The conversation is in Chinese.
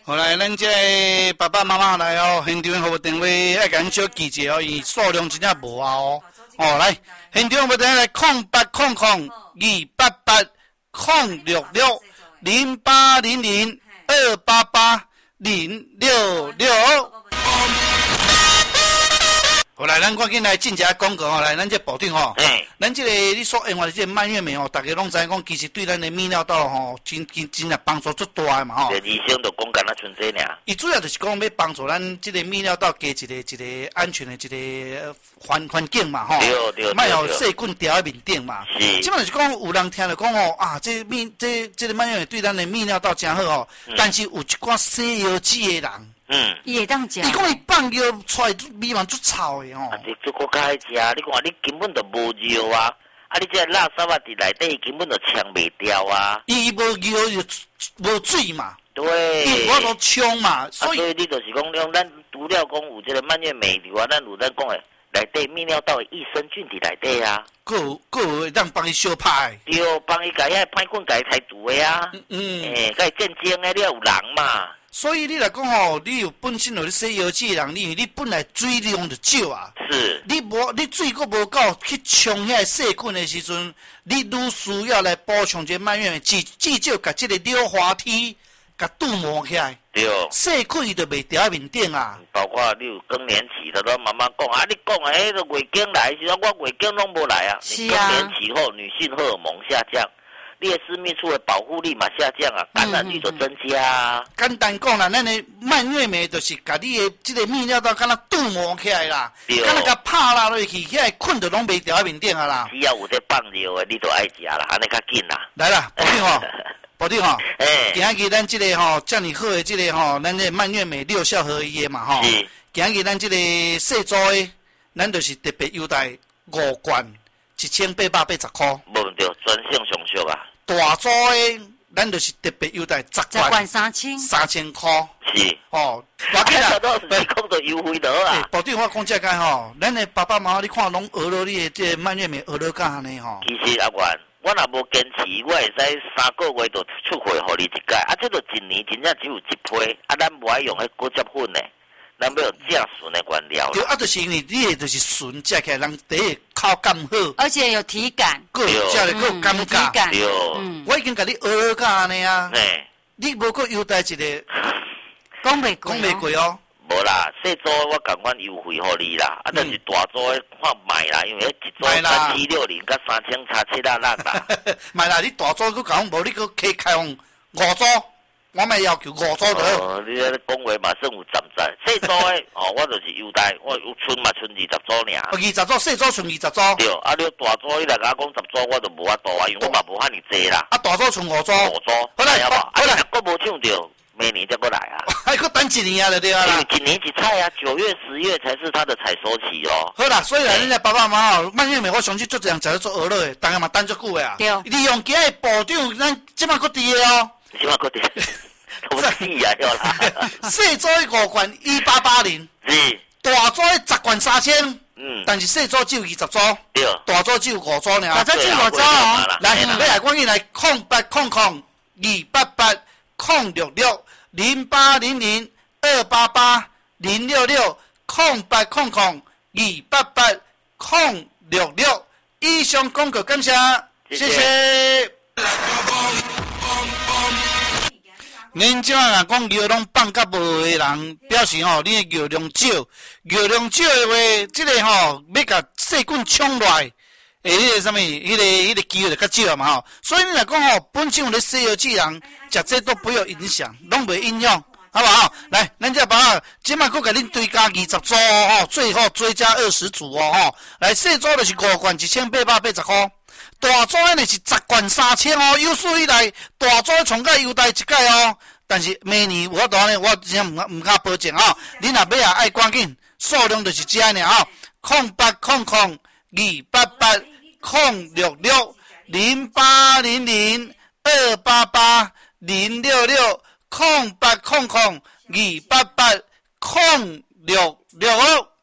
后来，咱这爸爸妈妈来哦，现场服务电话要甲咱小记者哦，伊数量真正无啊哦。哦，来，现场服务电话来0800-066-288-066。好来，咱赶紧来进一下广告吼，来，咱这保定吼，咱这个你所用的这个蔓越莓吼，大家拢知影讲，其实对咱的泌尿道吼，真啊帮助足大的嘛吼。 医生都讲干那像这尔。伊主要就是讲要帮助咱这个泌尿道加一个安全的一个环境嘛吼， 对， 莫有细菌掉在面顶嘛。 是。 即摆就是讲有人听了讲哦啊，这个蔓越莓对咱的泌尿道真好哦，但是有一寡西药剂的人。 伊会当食。 伊讲伊放药出来味嘛足臭的吼。 你做国家食，你看你根本就无药啊！啊，你这垃圾啊伫内底根本就呛袂掉啊！ 伊无药就无水嘛。 对。 伊无都冲嘛， 所以你就是讲用咱除了讲有这个蔓越莓以外，咱有咱讲的内底泌尿道的益生菌伫内底啊。 个会当帮伊小拍。 对，帮伊甲遐歹菌甲伊排毒的啊。甲伊健精的，你有人嘛。 所以你来讲吼，你有本身有咧西药剂的人，你本来水量就少啊。 是。 你水阁无够去冲遐细菌的时阵，你愈需要来补充这蔓越莓，至少甲这个硫化体甲镀膜起来。 对。 细菌伊就袂掉在面顶啊。 包括你有更年期的，都慢慢讲啊，你讲诶，个月经来的时候，我月经拢无来啊。 是啊。 更年期后，女性荷尔蒙下降。你的私密处的保护力嘛下降啊，感染率就增加啊。 简单讲啦，咱的蔓越莓就是甲你的这个泌尿道敢若镀膜起来啦，敢若甲拍拉落去，遐菌就拢袂掉在面顶啊啦。 只要有这放尿的，你都爱食啦，安尼较紧啦。 来啦，保定吼，保定吼，今日咱这个吼，遮尔好的这个吼，咱这蔓越莓6效合一的嘛吼。是。今日咱这个细组的，咱就是特别优待5罐，1880块。 无问题，专线上俗啊。 大组的，咱就是特别优待10罐，3000块。 是。 哦，我记啦， 你讲到优惠多啊。 保定我讲这个吼，咱的爸爸妈妈你看拢学了你的这蔓越莓学了干安尼吼。 其实阿元，我若无坚持，我会使3个月就出货互你一届，啊，这就一年真正只有1批，啊，咱无爱用迄果汁粉的。咱要用正纯的原料。对， 就是因为你的就是纯食起来，人第一口感好， 而且有体感， 个食了个感觉。 对， 我已经甲你学了个安尼啊。你无个优待一个， 讲袂过哦。 无啦，细组我共款优惠互你啦，啊，但是大组的看卖啦，因为一组3760甲3000差7啦啦。 卖啦，你大组佮讲无，你佮可以开放5组。我咪要求5组的。 你咧讲话嘛算有10载，细组的我就是优待，我有剩嘛剩20组尔。 20组，细组剩20组。 对，啊，你大组你来甲我讲10组，我就无法度啊，因为我嘛无遐尼济啦。 啊，大组剩5组。5 组，好来，好无？啊，若无抢着，明年再过来啊。 还佫等1年啊，就对啊啦。 因为一年一采啊，9月、10月才是它的采收期哦。 好啦，所以人家爸爸妈妈蔓越莓，我相信做这样食咧做鹅肉的，大家嘛等足久的啊。 对。 利用今日部长，咱即摆佫伫的哦。 即摆佫伫。我死啊！要啦， 细组5罐1880， 是大组10罐3000，但是细组只有20组， 对， 大组只有5组尔。 大组只有5组哦。 来，你来，赶紧来0800-288-066，0800-288-066，以上广告感谢，谢谢。恁即摆若讲药拢放甲无的人，表示吼，你的药量少，药量少的话，即个吼要甲细菌冲落来，迄个啥物，迄个机会就较少嘛吼。所以你来讲吼，本身有咧西药剂人食这都不会有影响，拢袂影响，好不好？来，咱这把即摆佫甲恁追加20组吼，最后追加20组哦吼。来，细组就是5罐1880块。大组呢是10罐3000哦，有史以来大组从个优待一届哦。但是明年我当然我真正唔敢保证哦。你若买爱赶紧，数量就是这样哦。0800-288-066，0800-288-066。